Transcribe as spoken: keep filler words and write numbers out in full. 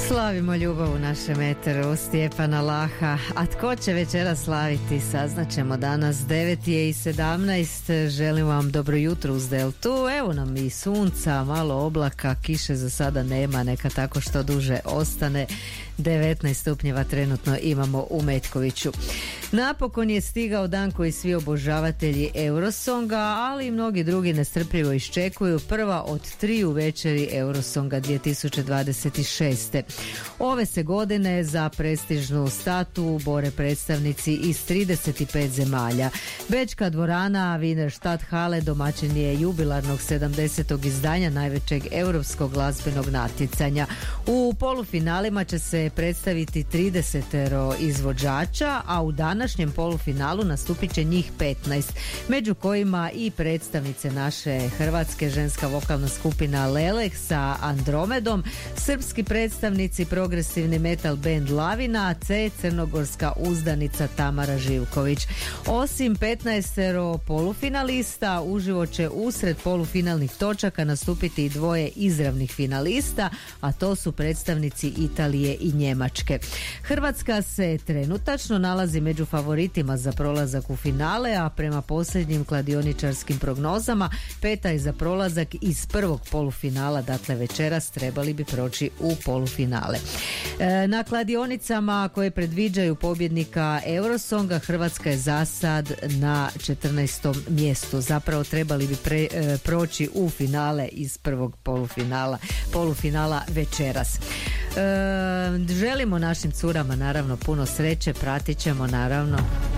Slavimo ljubav u našem eteru, Stjepana Laha. A tko će večera slaviti, saznaćemo danas. Devet je i sedamnaest. Želim vam dobro jutro uz Deltu. Evo nam i sunca, malo oblaka, kiše za sada nema, neka tako što duže ostane. devetnaest stupnjeva trenutno imamo u Metkoviću. Napokon je stigao dan koji svi obožavatelji Eurosonga, ali i mnogi drugi nestrpljivo iščekuju. Prva od triju večeri Eurosonga dvije tisuće dvadeset šeste. Ove se godine za prestižnu statu bore predstavnici iz trideset pet zemalja. Bečka dvorana Wiener Stadthalle domaćin je jubilarnog sedamdesetog izdanja najvećeg europskog glazbenog natjecanja. U polufinalima će se predstaviti trideset izvođača, a u današnjem polufinalu nastupit će njih petnaest, među kojima i predstavnice naše hrvatske, ženska vokalna skupina Leleh sa Andromedom, srpski predstavnici progresivni metal band Lavina, C crnogorska uzdanica Tamara Živković. Osim petnaest polufinalista, uživo će usred polufinalnih točaka nastupiti i dvoje izravnih finalista, a to su predstavnici Italije i Njemačke. Hrvatska se trenutačno nalazi među favoritima za prolazak u finale, a prema posljednjim kladioničarskim prognozama peta je za prolazak iz prvog polufinala, dakle večeras trebali bi proći u polufinale. E, na kladionicama koje predviđaju pobjednika Eurosonga Hrvatska je za sad na četrnaestom mjestu. Zapravo trebali bi pre, e, proći u finale iz prvog polufinala, polufinala večeras. E, želimo našim curama naravno puno sreće, pratit ćemo naravno